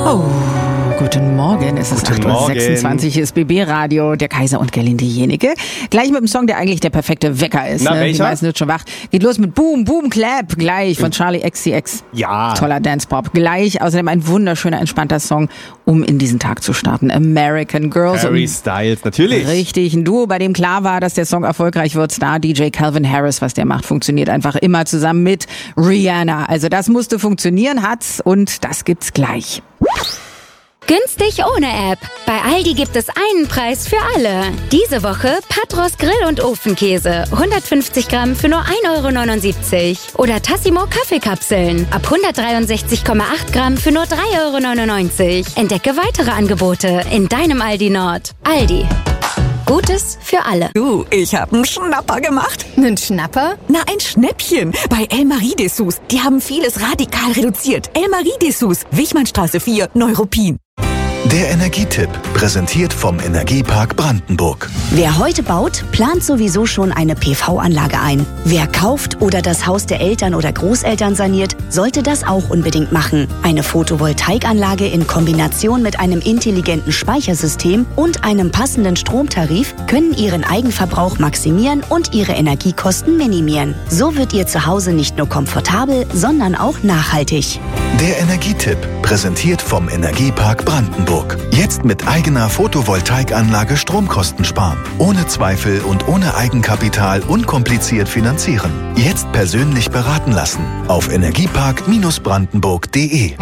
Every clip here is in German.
Oh, guten Morgen. Es ist 8.26 Uhr, hier ist BB Radio, der Kaiser und Gerlin diejenige. Gleich mit dem Song, der eigentlich der perfekte Wecker ist. Na, ne? welcher? Die meisten sind schon wach. Geht los mit Boom, Boom, Clap, gleich von Charlie XCX. Ja. Toller Dance-Pop. Gleich, außerdem ein wunderschöner, entspannter Song, um in diesen Tag zu starten. American Girls. Harry Styles, natürlich. Richtig, ein Duo, bei dem klar war, dass der Song erfolgreich wird. Star-DJ Calvin Harris, was der macht, funktioniert einfach immer zusammen mit Rihanna. Also das musste funktionieren, hat's und das gibt's gleich. Günstig ohne App. Bei Aldi gibt es einen Preis für alle. Diese Woche Patros Grill- und Ofenkäse. 150 Gramm für nur 1,79 €. Oder Tassimo Kaffeekapseln. Ab 163,8 Gramm für nur 3,99 €. Entdecke weitere Angebote in deinem Aldi Nord. Aldi. Gutes für alle. Du, ich hab einen Schnapper gemacht. Nen Schnapper? Na, ein Schnäppchen. Bei El Marie-Dessous. Die haben vieles radikal reduziert. El Marie-Dessous. Wichmannstraße 4, Neuruppin. Der Energietipp, präsentiert vom Energiepark Brandenburg. Wer heute baut, plant sowieso schon eine PV-Anlage ein. Wer kauft oder das Haus der Eltern oder Großeltern saniert, sollte das auch unbedingt machen. Eine Photovoltaikanlage in Kombination mit einem intelligenten Speichersystem und einem passenden Stromtarif können Ihren Eigenverbrauch maximieren und Ihre Energiekosten minimieren. So wird Ihr Zuhause nicht nur komfortabel, sondern auch nachhaltig. Der Energietipp, präsentiert vom Energiepark Brandenburg. Jetzt mit eigener Photovoltaikanlage Stromkosten sparen. Ohne Zweifel und ohne Eigenkapital unkompliziert finanzieren. Jetzt persönlich beraten lassen. Auf energiepark-brandenburg.de.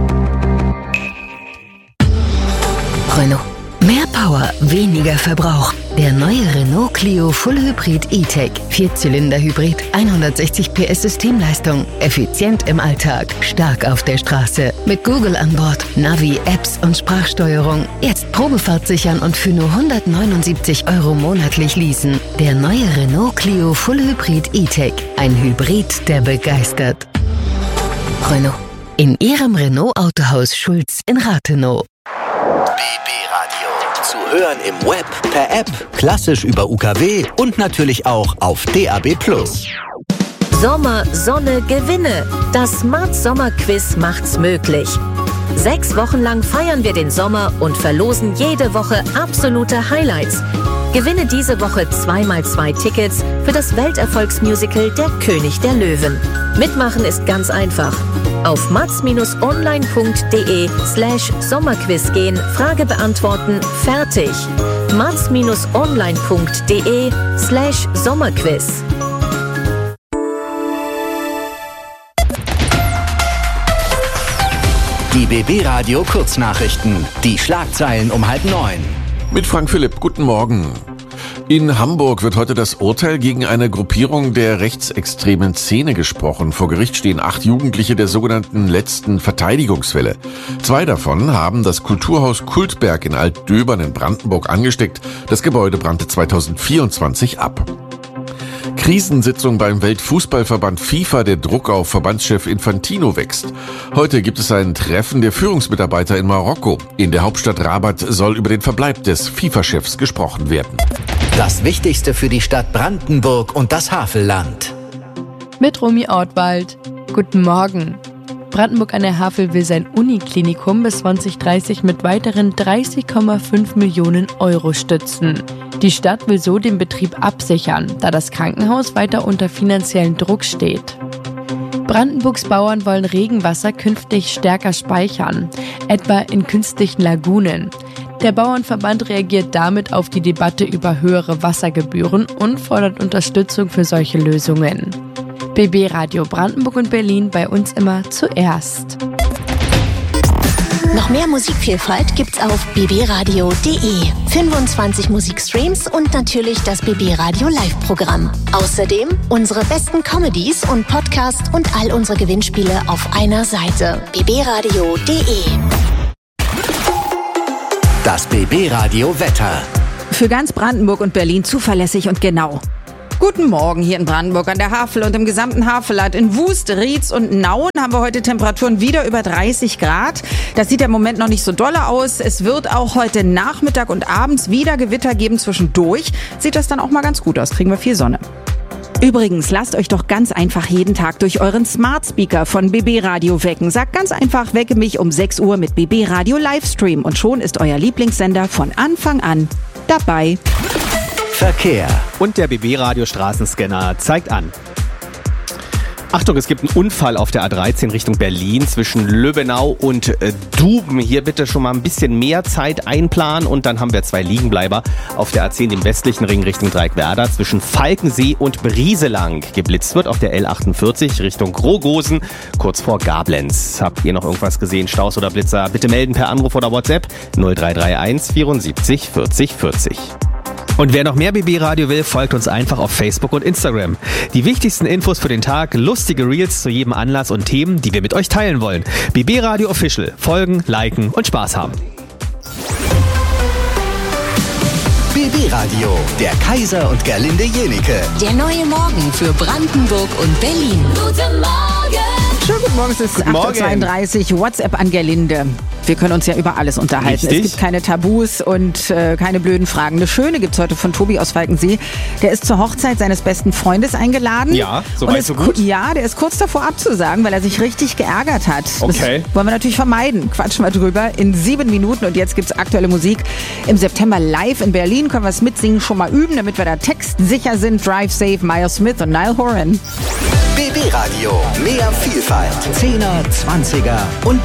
Renault. Mehr Power, weniger Verbrauch. Der neue Renault Clio Full Hybrid E-Tech. 4-Zylinder-Hybrid, 160 PS Systemleistung. Effizient im Alltag, stark auf der Straße. Mit Google an Bord, Navi, Apps und Sprachsteuerung. Jetzt Probefahrt sichern und für nur 179 € monatlich leasen. Der neue Renault Clio Full Hybrid E-Tech. Ein Hybrid, der begeistert. Renault. In Ihrem Renault Autohaus Schulz in Rathenow. BB Radio. Zu hören im Web, per App, klassisch über UKW und natürlich auch auf DAB+. Sommer, Sonne, Gewinne. Das Smart Sommer Quiz macht's möglich. 6 Wochen lang feiern wir den Sommer und verlosen jede Woche absolute Highlights. Gewinne diese Woche 2x2 Tickets für das Welterfolgsmusical Der König der Löwen. Mitmachen ist ganz einfach. Auf mats-online.de/Sommerquiz gehen, Frage beantworten, fertig. mats-online.de/Sommerquiz. Die BB Radio Kurznachrichten. Die Schlagzeilen um 8:30. Mit Frank Philipp, guten Morgen. In Hamburg wird heute das Urteil gegen eine Gruppierung der rechtsextremen Szene gesprochen. Vor Gericht stehen 8 Jugendliche der sogenannten letzten Verteidigungswelle. 2 davon haben das Kulturhaus Kultberg in Altdöbern in Brandenburg angesteckt. Das Gebäude brannte 2024 ab. Krisensitzung beim Weltfußballverband FIFA. Der Druck auf Verbandschef Infantino wächst. Heute gibt es ein Treffen der Führungsmitarbeiter in Marokko. In der Hauptstadt Rabat soll über den Verbleib des FIFA-Chefs gesprochen werden. Das Wichtigste für die Stadt Brandenburg und das Havelland. Mit Romy Ortwald. Guten Morgen. Brandenburg an der Havel will sein Uniklinikum bis 2030 mit weiteren 30,5 Millionen € stützen. Die Stadt will so den Betrieb absichern, da das Krankenhaus weiter unter finanziellen Druck steht. Brandenburgs Bauern wollen Regenwasser künftig stärker speichern, etwa in künstlichen Lagunen. Der Bauernverband reagiert damit auf die Debatte über höhere Wassergebühren und fordert Unterstützung für solche Lösungen. BB Radio Brandenburg und Berlin, bei uns immer zuerst. Noch mehr Musikvielfalt gibt's auf bbradio.de. 25 Musikstreams und natürlich das BB Radio Live-Programm. Außerdem unsere besten Comedies und Podcasts und all unsere Gewinnspiele auf einer Seite. bbradio.de. Das BB Radio Wetter. Für ganz Brandenburg und Berlin zuverlässig und genau. Guten Morgen hier in Brandenburg an der Havel und im gesamten Havelland. In Wust, Rietz und Nauen haben wir heute Temperaturen wieder über 30 Grad. Das sieht ja im Moment noch nicht so dolle aus. Es wird auch heute Nachmittag und abends wieder Gewitter geben zwischendurch. Sieht das dann auch mal ganz gut aus. Kriegen wir viel Sonne. Übrigens, lasst euch doch ganz einfach jeden Tag durch euren Smart Speaker von BB Radio wecken. Sagt ganz einfach, wecke mich um 6 Uhr mit BB Radio Livestream und schon ist euer Lieblingssender von Anfang an dabei. Verkehr. Und der BB Radio Straßenscanner zeigt an. Achtung, es gibt einen Unfall auf der A13 Richtung Berlin zwischen Löbenau und Duben. Hier bitte schon mal ein bisschen mehr Zeit einplanen und dann haben wir 2 Liegenbleiber auf der A10 im westlichen Ring Richtung Dreieckwerder zwischen Falkensee und Brieselang. Geblitzt wird auf der L48 Richtung Grogosen kurz vor Gablenz. Habt ihr noch irgendwas gesehen, Staus oder Blitzer? Bitte melden per Anruf oder WhatsApp 0331 74 40 40. Und wer noch mehr BB-Radio will, folgt uns einfach auf Facebook und Instagram. Die wichtigsten Infos für den Tag, lustige Reels zu jedem Anlass und Themen, die wir mit euch teilen wollen. BB-Radio Official. Folgen, liken und Spaß haben. BB-Radio, der Kaiser und Gerlinde Jenike. Der neue Morgen für Brandenburg und Berlin. Guten Morgen! Schönen guten Morgen, es ist 8.32 Uhr, WhatsApp an Gerlinde. Wir können uns ja über alles unterhalten. Richtig. Es gibt keine Tabus und keine blöden Fragen. Eine schöne gibt's heute von Tobi aus Falkensee. Der ist zur Hochzeit seines besten Freundes eingeladen. Ja, so weit, so gut. Ja, der ist kurz davor abzusagen, weil er sich richtig geärgert hat. Okay. Das wollen wir natürlich vermeiden. Quatschen wir drüber in 7 Minuten. Und jetzt gibt's aktuelle Musik. Im September live in Berlin. Können wir es mitsingen, schon mal üben, damit wir da textsicher sind. Drive Safe, Miles Smith und Niall Horan. BB Radio, mehr Vielfalt. 10er, 20er und